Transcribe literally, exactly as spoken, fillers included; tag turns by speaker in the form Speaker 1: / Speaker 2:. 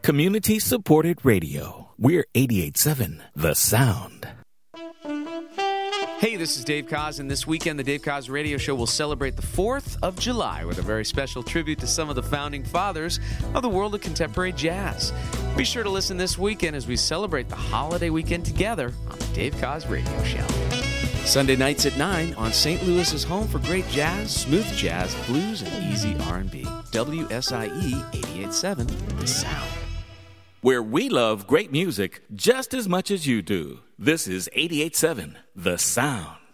Speaker 1: Community-supported radio. We're eighty-eight point seven The Sound.
Speaker 2: Hey, this is Dave Koz, and this weekend the Dave Koz Radio Show will celebrate the fourth of July with a very special tribute to some of the founding fathers of the world of contemporary jazz. Be sure to listen this weekend as we celebrate the holiday weekend together on the Dave Koz Radio Show. Sunday nights at nine on Saint Louis's home for great jazz, smooth jazz, blues, and easy R and B. W S I E eighty-eight point seven The Sound.
Speaker 1: Where we love great music just as much as you do. This is eighty-eight point seven The Sound.